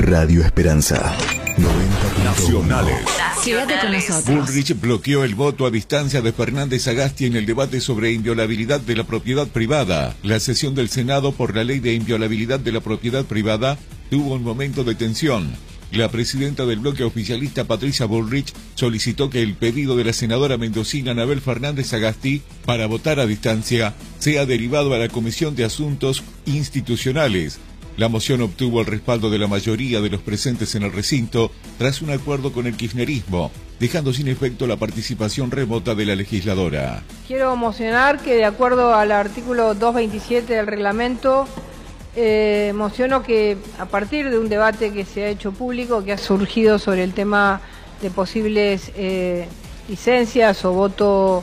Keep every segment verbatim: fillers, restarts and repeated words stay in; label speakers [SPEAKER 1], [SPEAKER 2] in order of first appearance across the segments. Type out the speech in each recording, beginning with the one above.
[SPEAKER 1] Radio Esperanza. noventa Nacionales.
[SPEAKER 2] Quédate con nosotros.
[SPEAKER 3] Bullrich bloqueó el voto a distancia de Fernández Sagasti en el debate sobre inviolabilidad de la propiedad privada. La sesión del Senado por la ley de inviolabilidad de la propiedad privada tuvo un momento de tensión. La presidenta del bloque oficialista, Patricia Bullrich, solicitó que el pedido de la senadora mendocina Anabel Fernández Sagasti para votar a distancia sea derivado a la Comisión de Asuntos Institucionales. La moción obtuvo el respaldo de la mayoría de los presentes en el recinto tras un acuerdo con el kirchnerismo, dejando sin efecto la participación remota de la legisladora.
[SPEAKER 4] Quiero mocionar que de acuerdo al artículo doscientos veintisiete del reglamento, eh, mociono que a partir de un debate que se ha hecho público, que ha surgido sobre el tema de posibles eh, licencias o voto,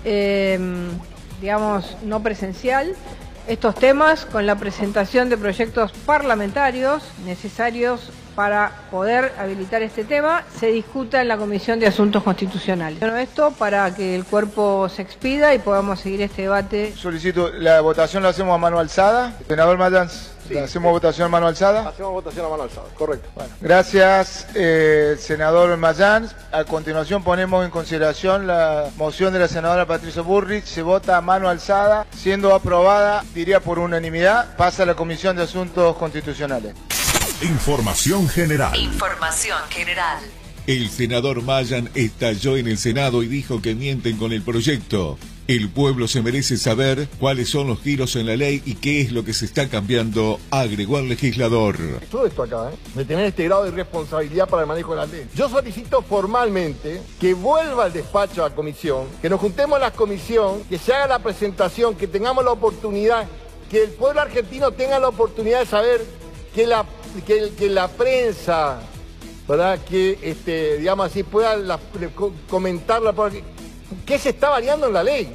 [SPEAKER 4] eh, digamos, no presencial, estos temas con la presentación de proyectos parlamentarios necesarios para poder habilitar este tema se discuta en la Comisión de Asuntos Constitucionales. Bueno, esto para que el cuerpo se expida y podamos seguir este debate.
[SPEAKER 5] Solicito, la votación la hacemos a mano alzada. Senador Mayans, sí, ¿hacemos sí. votación a mano alzada?
[SPEAKER 6] Hacemos votación a mano alzada, correcto.
[SPEAKER 5] Bueno, gracias, eh, senador Mayans. A continuación ponemos en consideración la moción de la senadora Patricia Bullrich. Se vota a mano alzada, siendo aprobada, diría por unanimidad, pasa a la Comisión de Asuntos Constitucionales.
[SPEAKER 1] Información general.
[SPEAKER 2] Información general.
[SPEAKER 3] El senador Mayan estalló en el Senado y dijo que mienten con el proyecto. El pueblo se merece saber cuáles son los giros en la ley y qué es lo que se está cambiando, agregó el legislador.
[SPEAKER 6] Todo esto acá, ¿eh? de tener este grado de responsabilidad para el manejo de la ley. Yo solicito formalmente que vuelva al despacho a la comisión, que nos juntemos en la comisión, que se haga la presentación, que tengamos la oportunidad, que el pueblo argentino tenga la oportunidad de saber que la, que, que la prensa, ¿verdad? Que, este, digamos así, pueda la, comentarla, qué se está variando en la ley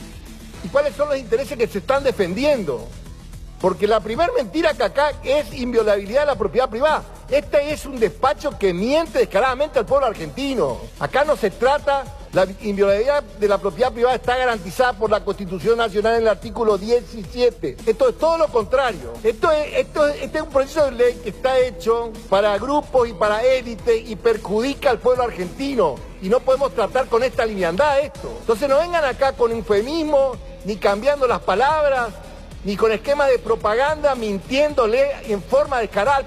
[SPEAKER 6] y cuáles son los intereses que se están defendiendo. Porque la primera mentira que acá es inviolabilidad de la propiedad privada. Este es un despacho que miente descaradamente al pueblo argentino. Acá no se trata, la inviolabilidad de la propiedad privada está garantizada por la Constitución Nacional en el artículo diecisiete. Esto es todo lo contrario. Esto es, esto es, este es un proceso de ley que está hecho para grupos y para élites y perjudica al pueblo argentino. Y no podemos tratar con esta liviandad esto. Entonces no vengan acá con eufemismo, ni cambiando las palabras, ni con esquemas de propaganda, mintiéndole en forma descarada.